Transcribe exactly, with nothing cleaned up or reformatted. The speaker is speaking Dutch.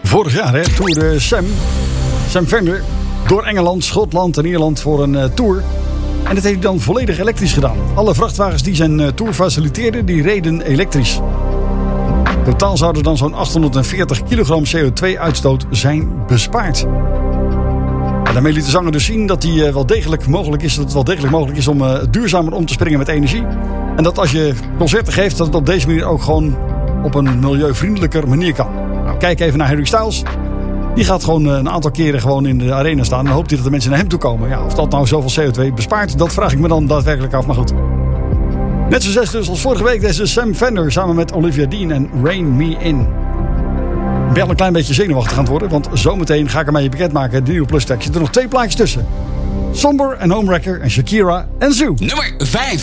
Vorig jaar hè, toerde Sam, Sam Fender door Engeland, Schotland en Ierland voor een uh, tour. En dat heeft hij dan volledig elektrisch gedaan. Alle vrachtwagens die zijn uh, tour faciliteerden, die reden elektrisch. Totaal zouden dan zo'n achthonderdveertig kilogram C O twee uitstoot zijn bespaard. En daarmee liet de zanger dus zien dat, die, uh, wel degelijk mogelijk is, dat het wel degelijk mogelijk is om uh, duurzamer om te springen met energie. En dat als je concerten geeft, dat het op deze manier ook gewoon op een milieuvriendelijker manier kan. Nou, kijk even naar Harry Styles. Die gaat gewoon een aantal keren gewoon in de arena staan. En hoopt hij dat de mensen naar hem toe komen. Ja, of dat nou zoveel C O twee bespaart, dat vraag ik me dan daadwerkelijk af. Maar goed. Net zo zes dus als vorige week deze Sam Fender samen met Olivia Dean en Rein Me In. Ik ben al een klein beetje zenuwachtig aan het worden. Want zometeen ga ik ermee bekendmaken. De nieuwe Plus Track. Er zitten nog twee plaatjes tussen. Somber en Homewrecker en Shakira en Zoo. Nummer vijf.